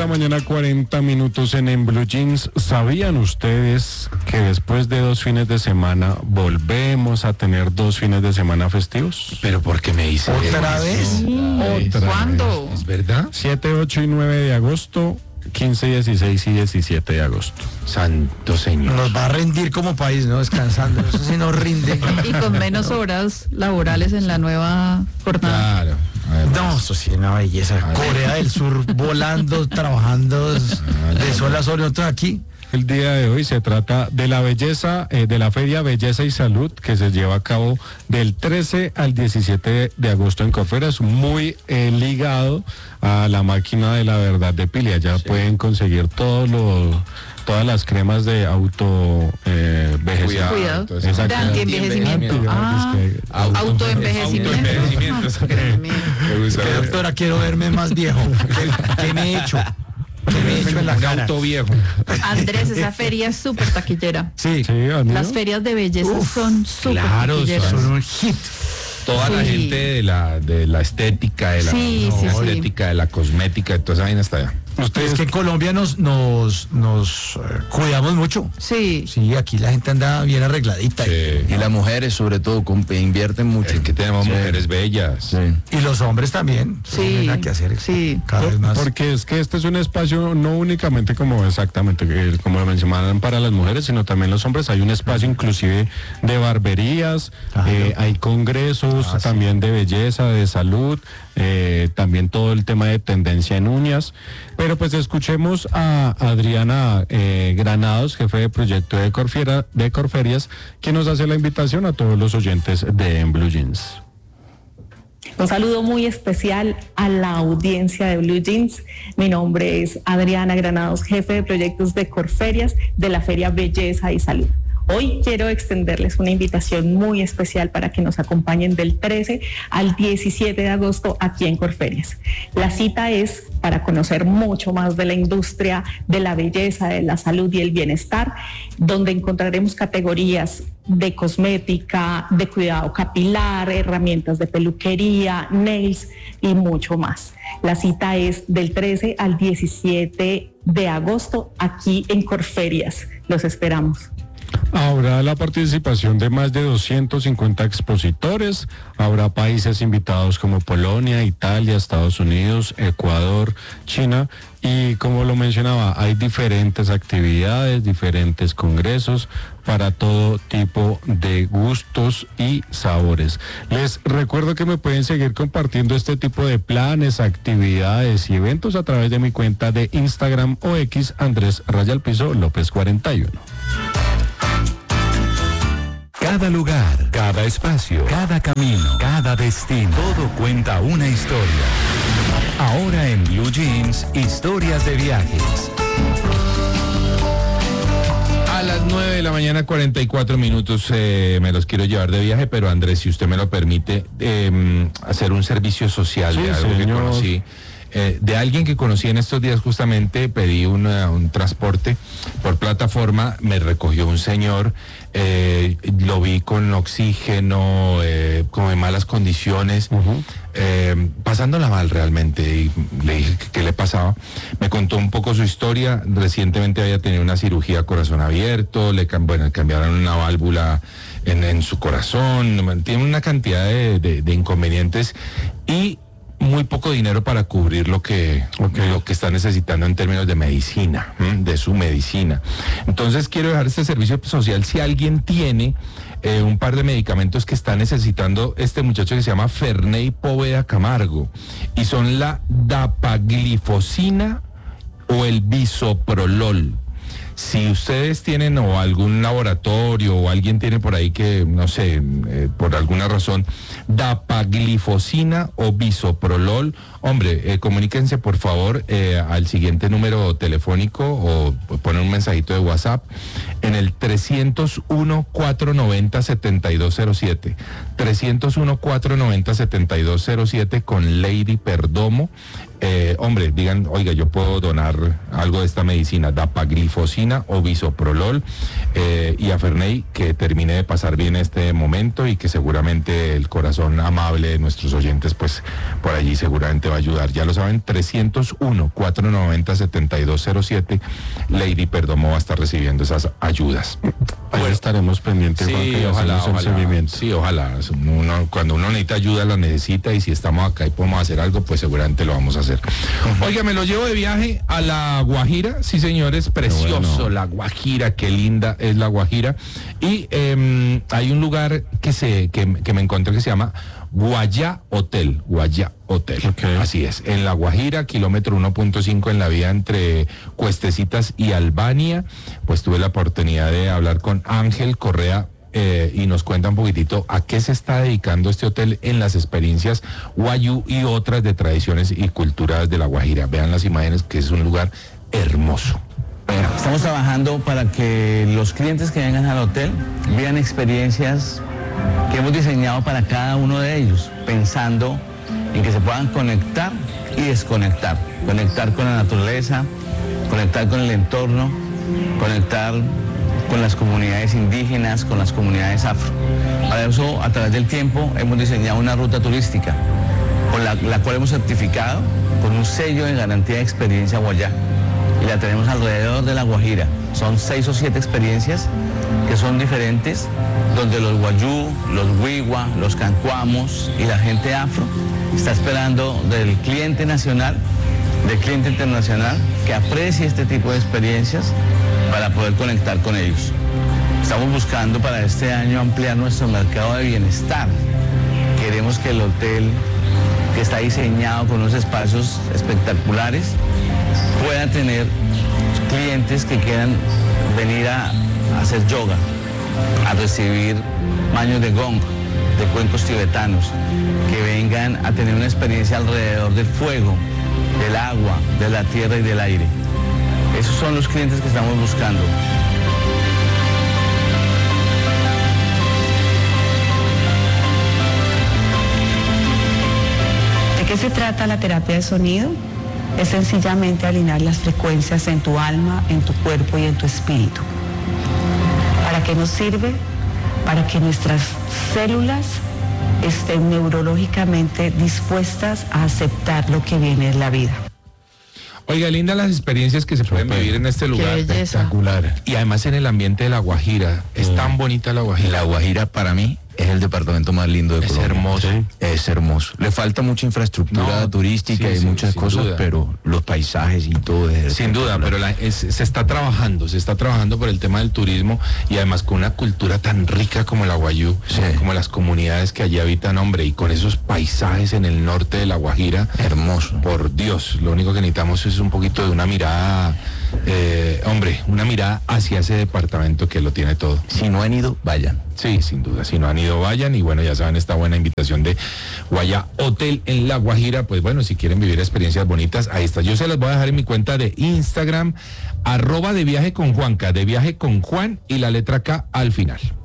la mañana, 40 minutos en Blue Jeans. ¿Sabían ustedes que después de 2 fines de semana volvemos a tener 2 fines de semana festivos? ¿Pero por qué me dice ¿Otra vez? ¿Cuándo? ¿Es verdad? 7, 8 y 9 de agosto, 15, 16 y 17 de agosto. Santo Señor. Nos va a rendir como país, ¿no? Descansando. Eso sí nos rinde. Y con menos horas laborales en la nueva jornada. Claro. No, eso sí es una belleza. Corea del Sur volando, trabajando de sol a sol, y nosotros aquí. El día de hoy se trata de la belleza, de la Feria Belleza y Salud, que se lleva a cabo del 13 al 17 de agosto en Corferias, muy ligado a la máquina de la verdad de Pili. Ya pueden conseguir todas las cremas de Cuidado. Exacto. De antienvejecimiento. Autoenvejecimiento. Doctora, quiero verme más viejo. ¿Qué me he hecho? ¿Qué me he hecho en la cara? Auto viejo. Andrés, esa feria es súper taquillera. Sí. Las ferias de belleza son súper taquilleras. Son un hit. Toda la gente de la estética, de la estética, de la cosmética, de toda esa vaina está allá. Es que en Colombia nos cuidamos mucho. Sí. Sí, aquí la gente anda bien arregladita. Y las mujeres, sobre todo, invierten mucho. Es que tenemos mujeres bellas. Sí. Y los hombres también. Sí. No hay nada que hacer. Sí. Cada vez más. Porque es que este es un espacio no únicamente como lo mencionaban para las mujeres, sino también los hombres. Hay un espacio inclusive de barberías, Claro. hay congresos también de belleza, de salud, también todo el tema de tendencia en uñas. Pero pues escuchemos a Adriana Granados, jefe de proyecto de Corferias, que nos hace la invitación a todos los oyentes de En Blue Jeans. Un saludo muy especial a la audiencia de Blue Jeans. Mi nombre es Adriana Granados, jefe de proyectos de Corferias de la Feria Belleza y Salud. Hoy quiero extenderles una invitación muy especial para que nos acompañen del 13 al 17 de agosto aquí en Corferias. La cita es para conocer mucho más de la industria de la belleza, de la salud y el bienestar, donde encontraremos categorías de cosmética, de cuidado capilar, herramientas de peluquería, nails y mucho más. La cita es del 13 al 17 de agosto aquí en Corferias. Los esperamos. Habrá la participación de más de 250 expositores, habrá países invitados como Polonia, Italia, Estados Unidos, Ecuador, China, y como lo mencionaba, hay diferentes actividades, diferentes congresos para todo tipo de gustos y sabores. Les recuerdo que me pueden seguir compartiendo este tipo de planes, actividades y eventos a través de mi cuenta de Instagram o X, Andrés_López 41. Cada lugar, cada espacio, cada camino, cada destino, todo cuenta una historia. Ahora en Blue Jeans, historias de viajes. A las 9 de la mañana, 44 minutos, me los quiero llevar de viaje, pero Andrés, si usted me lo permite, hacer un servicio social de algo que conocí. De alguien que conocí en estos días, justamente pedí un transporte por plataforma, me recogió un señor, lo vi con oxígeno, como en malas condiciones, pasándola mal realmente, y le dije qué le pasaba. Me contó un poco su historia. Recientemente había tenido una cirugía a corazón abierto, le cambiaron una válvula en su corazón, tiene una cantidad de inconvenientes y muy poco dinero para cubrir lo que está necesitando en términos de medicina, de su medicina. Entonces quiero dejar este servicio social. Si alguien tiene un par de medicamentos que está necesitando este muchacho que se llama Ferney Poveda Camargo, y son la dapaglifosina o el bisoprolol. Si ustedes tienen o algún laboratorio o alguien tiene por ahí que, no sé, por alguna razón, dapaglifosina o bisoprolol, hombre, comuníquense por favor al siguiente número telefónico o poner un mensajito de WhatsApp en el 301-490-7207. 301-490-7207 con Lady Perdomo. hombre, digan, oiga, yo puedo donar algo de esta medicina, dapaglifosina o bisoprolol, y a Ferney, que termine de pasar bien este momento y que seguramente el corazón amable de nuestros oyentes, pues por allí seguramente va a ayudar. Ya lo saben, 301-490-7207. Lady Perdomo va a estar recibiendo esas ayudas. Ahí estaremos pendientes, Juan, que hacemos el seguimiento. Sí, ojalá. Cuando uno necesita ayuda, la necesita, y si estamos acá y podemos hacer algo, pues seguramente lo vamos a hacer. Oiga, me lo llevo de viaje a la Guajira. Sí, señores, precioso, bueno. La Guajira, qué linda es la Guajira. Y hay un lugar que me encontré que se llama Guayá Hotel. Okay. Así es, en La Guajira, kilómetro 1.5 en la vía entre Cuestecitas y Albania. Pues tuve la oportunidad de hablar con Ángel Correa y nos cuenta un poquitito a qué se está dedicando este hotel en las experiencias guayú y otras de tradiciones y culturas de La Guajira. Vean las imágenes, que es un lugar hermoso. Estamos trabajando para que los clientes que vengan al hotel vean experiencias que hemos diseñado para cada uno de ellos, pensando en que se puedan conectar y desconectar. Conectar con la naturaleza, conectar con el entorno, conectar con las comunidades indígenas, con las comunidades afro. Para eso, a través del tiempo, hemos diseñado una ruta turística, con la cual hemos certificado con un sello de garantía de experiencia Guayá. Y la tenemos alrededor de La Guajira. Son 6 o 7 experiencias que son diferentes, donde los guayú, los wiwa, los cancuamos y la gente afro está esperando del cliente nacional, del cliente internacional, que aprecie este tipo de experiencias para poder conectar con ellos. Estamos buscando para este año ampliar nuestro mercado de bienestar. Queremos que el hotel, que está diseñado con unos espacios espectaculares, pueda tener clientes que quieran venir a hacer yoga, a recibir baños de gong, de cuencos tibetanos, que vengan a tener una experiencia alrededor del fuego, del agua, de la tierra y del aire. Esos son los clientes que estamos buscando. ¿De qué se trata la terapia de sonido? Es sencillamente alinear las frecuencias en tu alma, en tu cuerpo y en tu espíritu. ¿Para qué nos sirve? Para que nuestras células estén neurológicamente dispuestas a aceptar lo que viene en la vida. Oiga, lindas las experiencias que se pueden vivir en este lugar. Espectacular. Y además en el ambiente de La Guajira. Es tan bonita La Guajira. La Guajira, para mí, es el departamento más lindo de Colombia. Es hermoso. ¿Sí? Es hermoso. Le falta mucha infraestructura turística y muchas cosas, duda. Pero los paisajes y todo es sin duda, pero se está trabajando por el tema del turismo, y además con una cultura tan rica como la guayú, como las comunidades que allí habitan, hombre, y con esos paisajes en el norte de La Guajira. Hermoso. Por Dios, lo único que necesitamos es un poquito de una mirada, una mirada hacia ese departamento que lo tiene todo. Si no han ido, vayan. Sí, sin duda, si no han ido, vayan. Y bueno, ya saben, esta buena invitación de Guayá Hotel en La Guajira. Pues bueno, si quieren vivir experiencias bonitas, ahí está. Yo se las voy a dejar en mi cuenta de Instagram, @deviajeconjuanca, de viaje con Juan y la letra K al final.